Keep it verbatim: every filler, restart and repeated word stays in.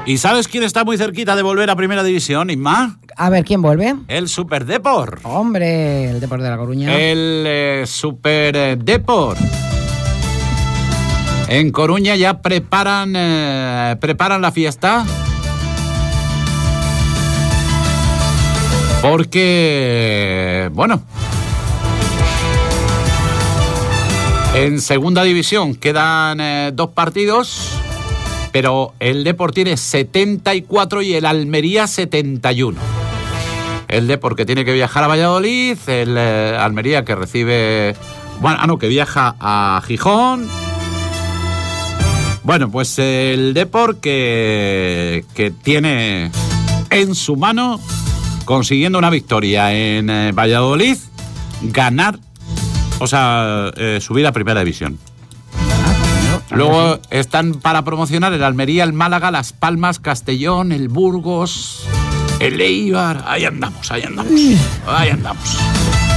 ¿Y sabes quién está muy cerquita de volver a Primera División, Inma? A ver, ¿quién vuelve? El Super Depor. Hombre, el Depor de La Coruña. El eh, Super Depor. En Coruña ya preparan, eh, preparan la fiesta. Porque, bueno, en Segunda División quedan eh, dos partidos, pero el Depor tiene setenta y cuatro y el Almería setenta y uno. El Depor que tiene que viajar a Valladolid, el eh, Almería que recibe... Bueno, ah, no, que viaja a Gijón. Bueno, pues el Depor que, que tiene en su mano, consiguiendo una victoria en eh, Valladolid, ganar, o sea, eh, subir a Primera División. Luego están para promocionar el Almería, el Málaga, Las Palmas, Castellón, el Burgos, el Eibar. Ahí andamos, ahí andamos, ahí andamos.